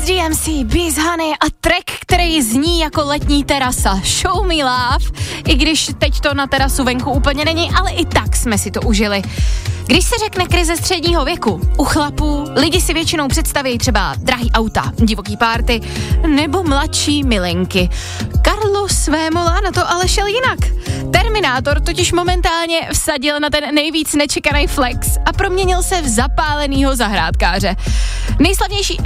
DMC, Bees Honey a track, který zní jako letní terasa. Show me love, i když teď to na terasu venku úplně není, ale i tak jsme si to užili. Když se řekne krize středního věku, u chlapů lidi si většinou představí třeba drahý auta, divoký párty nebo mladší milenky. Carlos Vémola na to ale šel jinak. Terminátor totiž momentálně vsadil na ten nejvíc nečekaný flex a proměnil se v zapálenýho zahrádkáře. Nejslavnější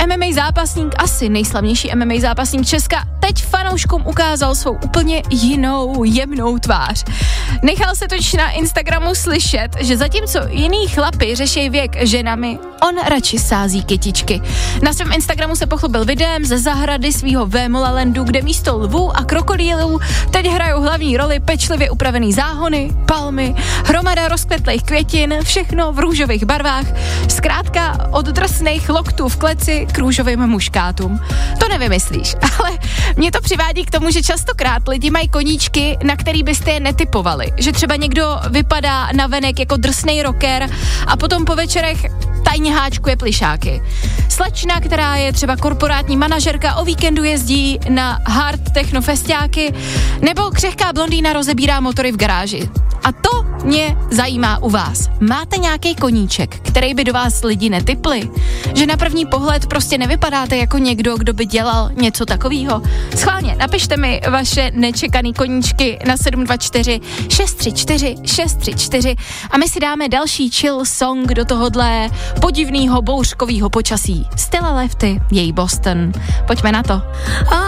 MMA zápasník Česka teď fanouškům ukázal svou úplně jinou, jemnou tvář. Nechal se totiž na Instagramu slyšet, že zatímco jiný chlapi řeší věk ženami, on radši sází kytičky. Na svém Instagramu se pochlubil videem ze zahrady svýho Vémola Landu, kde místo lvů a krokodýlů teď hrajou hlavní roli pečlivě upravený záhony, palmy, hromada rozkvetlých květin, všechno v růžových barvách, zkrátka od drsných loktů v kleci k růžovým muškátům. To nevymyslíš, ale mě to přivádí k tomu, že častokrát lidi mají koníčky, na který byste je netypovali. Že třeba někdo vypadá navenek jako drsnej rocker a potom po večerech tajně háčkuje plišáky. Slečna, která je třeba korporátní manažerka, o víkendu jezdí na hard techno festiáky, nebo křehká blondýna rozebírá motory v garáži. A to mě zajímá u vás. Máte nějaký koníček, který by do vás lidi netypli? Že na první pohled prostě nevypadáte jako někdo, kdo by dělal něco takového? Schválně, napište mi vaše nečekaný koníčky na 724 634 634 a my si dáme další chill song do tohodle podivného bouřkového počasí. Stella Lefty, její Boston. Pojďme na to.